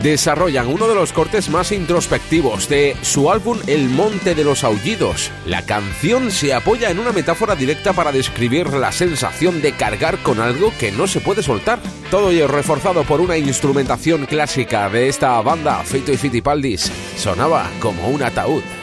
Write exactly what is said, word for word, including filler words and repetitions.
desarrollan uno de los cortes más introspectivos de su álbum El Monte de los Aullidos. La canción se apoya en una metáfora directa para describir la sensación de cargar con algo que no se puede soltar. Todo ello reforzado por una instrumentación clásica de esta banda, Fito y Fitipaldis. Sonaba como un ataúd.